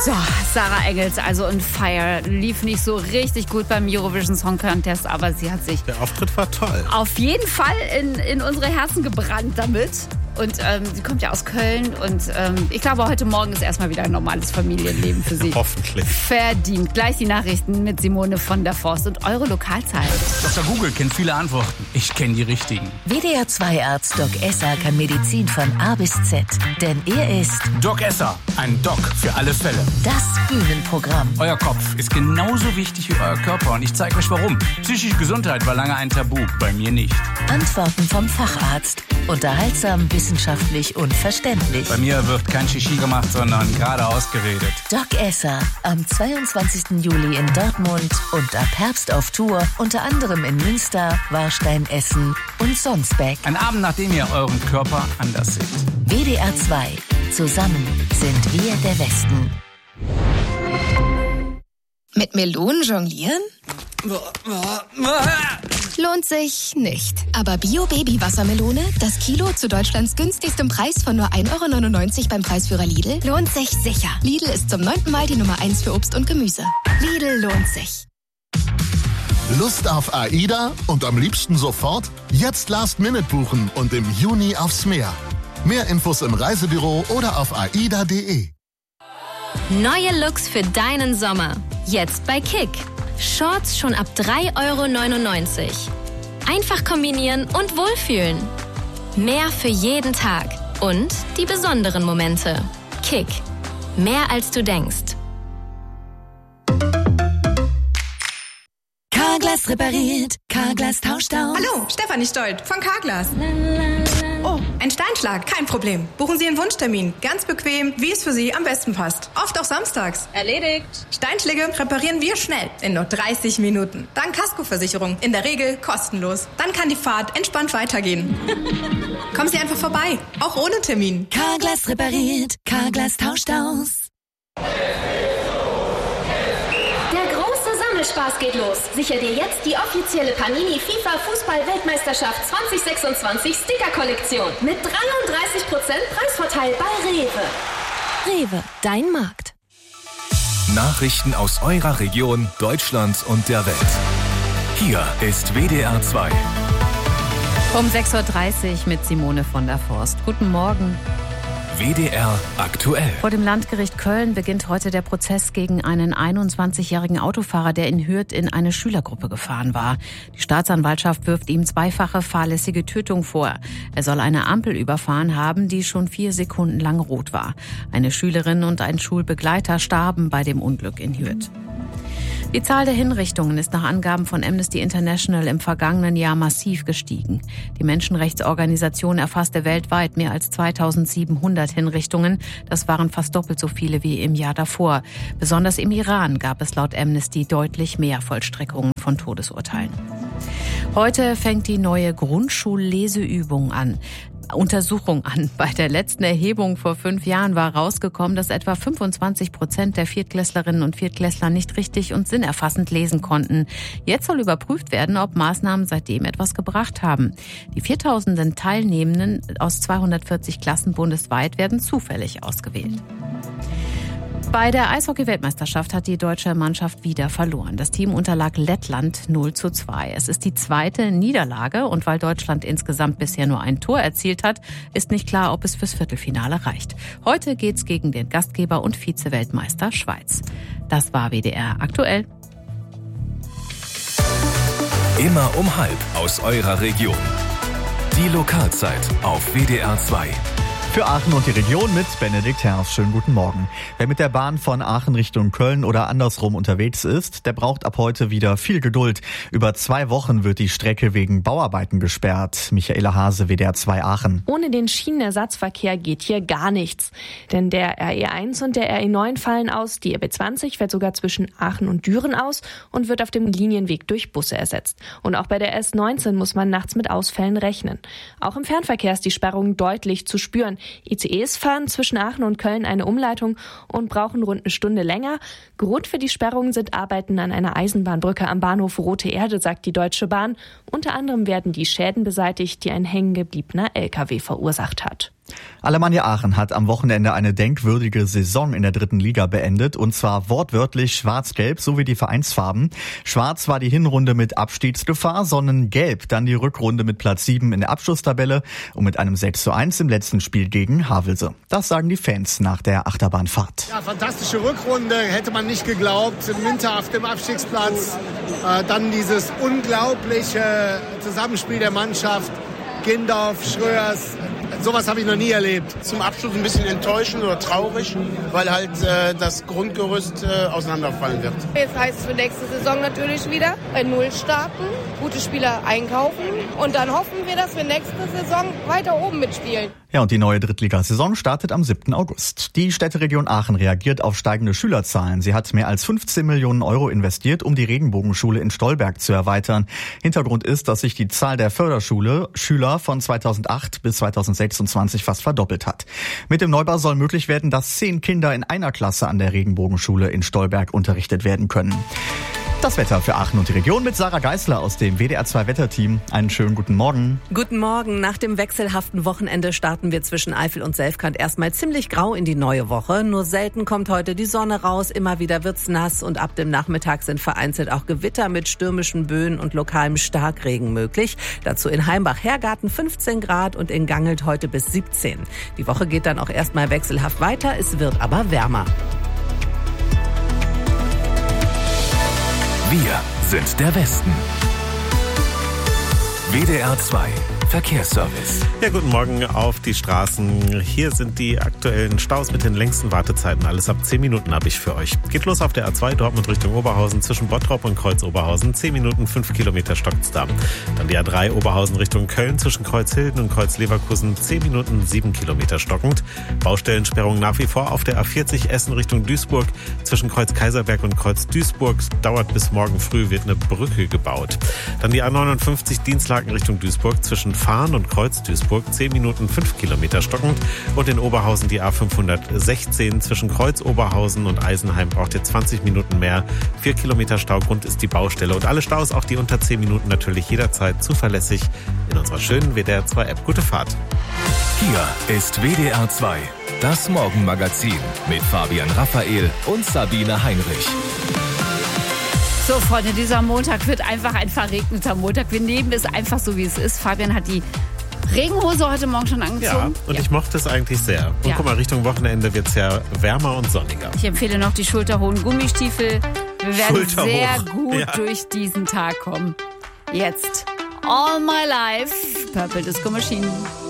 So, Sarah Engels, also on fire, lief nicht so richtig gut beim Eurovision Song Contest, aber sie hat sich... Der Auftritt war toll. Auf jeden Fall in unsere Herzen gebrannt damit. Und sie kommt ja aus Köln und ich glaube, heute Morgen ist erstmal wieder ein normales Familienleben für sie. Hoffentlich. Verdient. Gleich die Nachrichten mit Simone von der Forst und eure Lokalzeit. Dr. Google kennt viele Antworten. Ich kenne die richtigen. WDR 2-Arzt Doc Esser kann Medizin von A bis Z. Denn er ist Doc Esser, ein Doc für alle Fälle. das Bühnenprogramm. Euer Kopf ist genauso wichtig wie euer Körper und ich zeige euch warum. Psychische Gesundheit war lange ein Tabu, bei mir nicht. Antworten vom Facharzt. Unterhaltsam, wissenschaftlich und verständlich. Bei mir wird kein Shishi gemacht, sondern geradeaus geredet. Doc Esser am 22. Juli in Dortmund und ab Herbst auf Tour, unter anderem in Münster, Warstein, Essen und Sonsbeck. Ein Abend, nachdem ihr euren Körper anders seht. WDR 2. Zusammen sind wir der Westen. Mit Melonen jonglieren? Lohnt sich nicht. Aber Bio-Baby-Wassermelone, das Kilo zu Deutschlands günstigstem Preis von nur 1,99 € beim Preisführer Lidl, lohnt sich sicher. Lidl ist zum 9. Mal die Nummer 1 für Obst und Gemüse. Lidl lohnt sich. Lust auf AIDA und am liebsten sofort? Jetzt Last-Minute buchen und im Juni aufs Meer. Mehr Infos im Reisebüro oder auf aida.de. Neue Looks für deinen Sommer. Jetzt bei Kick. Shorts schon ab 3,99 € Einfach kombinieren und wohlfühlen. Mehr für jeden Tag. Und die besonderen Momente. Kick. Mehr als du denkst. Carglass repariert, Carglass tauscht aus. Hallo, Stefanie Stolt von Carglass. Oh, ein Steinschlag, kein Problem. Buchen Sie einen Wunschtermin. Ganz bequem, wie es für Sie am besten passt. Oft auch samstags. Erledigt. Steinschläge reparieren wir schnell, in nur 30 Minuten. Dank Kaskoversicherung, in der Regel kostenlos. Dann kann die Fahrt entspannt weitergehen. Kommen Sie einfach vorbei, auch ohne Termin. Carglass repariert, Carglass tauscht aus. Spaß geht los. Sicher dir jetzt die offizielle Panini FIFA Fußball-Weltmeisterschaft 2026 Sticker-Kollektion mit 33% Preisvorteil bei Rewe. Rewe, dein Markt. Nachrichten aus eurer Region, Deutschland und der Welt. Hier ist WDR 2. Um 6.30 Uhr mit Simone von der Forst. Guten Morgen. WDR aktuell. Vor dem Landgericht Köln beginnt heute der Prozess gegen einen 21-jährigen Autofahrer, der in Hürth in eine Schülergruppe gefahren war. Die Staatsanwaltschaft wirft ihm zweifache fahrlässige Tötung vor. Er soll eine Ampel überfahren haben, die schon 4 Sekunden lang rot war. Eine Schülerin und ein Schulbegleiter starben bei dem Unglück in Hürth. Die Zahl der Hinrichtungen ist nach Angaben von Amnesty International im vergangenen Jahr massiv gestiegen. Die Menschenrechtsorganisation erfasste weltweit mehr als 2700 Hinrichtungen. Das waren fast doppelt so viele wie im Jahr davor. Besonders im Iran gab es laut Amnesty deutlich mehr Vollstreckungen von Todesurteilen. Heute fängt die neue Grundschulleseübung an. Untersuchung an. Bei der letzten Erhebung vor 5 Jahren war rausgekommen, dass etwa 25% der Viertklässlerinnen und Viertklässler nicht richtig und sinnerfassend lesen konnten. Jetzt soll überprüft werden, ob Maßnahmen seitdem etwas gebracht haben. Die 4000 Teilnehmenden aus 240 Klassen bundesweit werden zufällig ausgewählt. Bei der Eishockey-Weltmeisterschaft hat die deutsche Mannschaft wieder verloren. Das Team unterlag Lettland 0:2. Es ist die zweite Niederlage und weil Deutschland insgesamt bisher nur ein Tor erzielt hat, ist nicht klar, ob es fürs Viertelfinale reicht. Heute geht's gegen den Gastgeber und Vize-Weltmeister Schweiz. Das war WDR aktuell. Immer um 12:30 aus eurer Region. Die Lokalzeit auf WDR 2. Für Aachen und die Region mit Benedikt Herf. Schönen guten Morgen. Wer mit der Bahn von Aachen Richtung Köln oder andersrum unterwegs ist, der braucht ab heute wieder viel Geduld. Über 2 Wochen wird die Strecke wegen Bauarbeiten gesperrt. Michaela Hase, WDR 2 Aachen. Ohne den Schienenersatzverkehr geht hier gar nichts. Denn der RE1 und der RE9 fallen aus. Die RB20 fällt sogar zwischen Aachen und Düren aus und wird auf dem Linienweg durch Busse ersetzt. Und auch bei der S19 muss man nachts mit Ausfällen rechnen. Auch im Fernverkehr ist die Sperrung deutlich zu spüren. ICEs fahren zwischen Aachen und Köln eine Umleitung und brauchen rund eine Stunde länger. Grund für die Sperrungen sind Arbeiten an einer Eisenbahnbrücke am Bahnhof Rote Erde, sagt die Deutsche Bahn. Unter anderem werden die Schäden beseitigt, die ein hängengebliebener LKW verursacht hat. Alemannia Aachen hat am Wochenende eine denkwürdige Saison in der 3. Liga beendet, und zwar wortwörtlich schwarz-gelb, so wie die Vereinsfarben. Schwarz war die Hinrunde mit Abstiegsgefahr, sonnengelb dann die Rückrunde mit Platz 7 in der Abschlusstabelle und mit einem 6:1 im letzten Spiel gegen Havelse. Das sagen die Fans nach der Achterbahnfahrt. Ja, fantastische Rückrunde, hätte man nicht geglaubt. Im Winter auf dem Abstiegsplatz, dann dieses unglaubliche Zusammenspiel der Mannschaft. Gindorf, Schröers, sowas habe ich noch nie erlebt. Zum Abschluss ein bisschen enttäuschend oder traurig, weil halt das Grundgerüst auseinanderfallen wird. Jetzt heißt es für nächste Saison natürlich wieder bei Null starten, gute Spieler einkaufen und dann hoffen wir, dass wir nächste Saison weiter oben mitspielen. Ja, und die neue Drittligasaison startet am 7. August. Die Städteregion Aachen reagiert auf steigende Schülerzahlen. Sie hat mehr als 15 Millionen Euro investiert, um die Regenbogenschule in Stolberg zu erweitern. Hintergrund ist, dass sich die Zahl der Förderschüler von 2008 bis 2026 fast verdoppelt hat. Mit dem Neubau soll möglich werden, dass 10 Kinder in einer Klasse an der Regenbogenschule in Stolberg unterrichtet werden können. Das Wetter für Aachen und die Region mit Sarah Geisler aus dem WDR2 Wetterteam. Einen schönen guten Morgen. Guten Morgen. Nach dem wechselhaften Wochenende starten wir zwischen Eifel und Selfkant erstmal ziemlich grau in die neue Woche. Nur selten kommt heute die Sonne raus. Immer wieder wird's nass und ab dem Nachmittag sind vereinzelt auch Gewitter mit stürmischen Böen und lokalem Starkregen möglich. Dazu in Heimbach-Hergarten 15 Grad und in Gangelt heute bis 17. Die Woche geht dann auch erstmal wechselhaft weiter. Es wird aber wärmer. Wir sind der Westen. WDR 2 Verkehrsservice. Ja, guten Morgen auf die Straßen. Hier sind die aktuellen Staus mit den längsten Wartezeiten. Alles ab 10 Minuten habe ich für euch. Geht los auf der A2 Dortmund Richtung Oberhausen zwischen Bottrop und Kreuz Oberhausen. 10 Minuten, 5 Kilometer stockt's da. Dann die A3 Oberhausen Richtung Köln zwischen Kreuz Hilden und Kreuz Leverkusen. 10 Minuten, 7 Kilometer stockend. Baustellensperrung nach wie vor auf der A40 Essen Richtung Duisburg zwischen Kreuz Kaiserberg und Kreuz Duisburg. Dauert bis morgen früh, wird eine Brücke gebaut. Dann die A59 Dienstlaken Richtung Duisburg zwischen Fahn und Kreuz Duisburg, 10 Minuten, 5 Kilometer stockend. Und in Oberhausen die A516 zwischen Kreuz Oberhausen und Eisenheim braucht ihr 20 Minuten mehr. 4 Kilometer Stau, Grund ist die Baustelle. Und alle Staus, auch die unter 10 Minuten, natürlich jederzeit zuverlässig in unserer schönen WDR 2 App. Gute Fahrt. Hier ist WDR 2, das Morgenmagazin mit Fabian Raphael und Sabine Heinrich. So, Freunde, dieser Montag wird einfach ein verregneter Montag. Wir nehmen es einfach so, wie es ist. Fabian hat die Regenhose heute Morgen schon angezogen. Ja, und ich mochte es eigentlich sehr. Und guck mal, Richtung Wochenende wird es ja wärmer und sonniger. Ich empfehle noch die schulterhohen Gummistiefel. Wir werden sehr gut durch diesen Tag kommen. Jetzt All My Life, Purple Disco Machine.